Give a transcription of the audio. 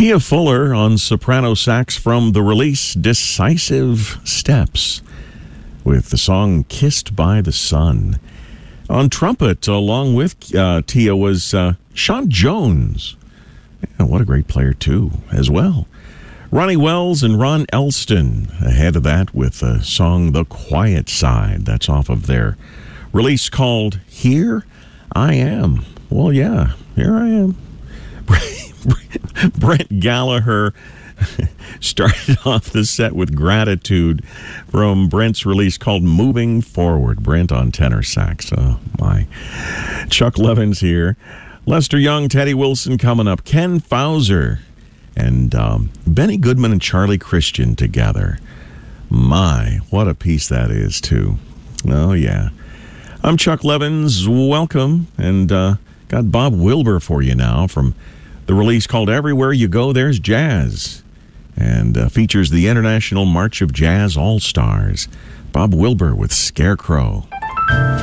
Tia Fuller on soprano sax from the release Decisive Steps with the song Kissed by the Sun. On trumpet, along with Tia, was Sean Jones. Yeah, what a great player, too, as well. Ronnie Wells and Ron Elston ahead of that with the song The Quiet Side. That's off of their release called Here I Am. Well, yeah, here I am. Brent Gallagher started off the set with Gratitude from Brent's release called Moving Forward. Brent on tenor sax. Oh, my. Chuck Levins here. Lester Young, Teddy Wilson coming up. Ken Fauser and Benny Goodman and Charlie Christian together. My, what a piece that is, too. Oh, yeah. I'm Chuck Levins. Welcome. And got Bob Wilber for you now from the release called Everywhere You Go, There's Jazz, and features the International March of Jazz All-Stars. Bob Wilber with Scarecrow.